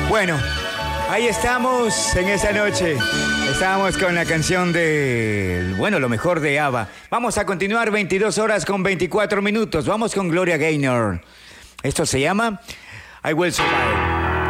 Bueno, ahí estamos en esta noche. Estábamos con la canción de, bueno, lo mejor de ABBA. Vamos a continuar 22 horas con 24 minutos. Vamos con Gloria Gaynor. Esto se llama I Will Survive.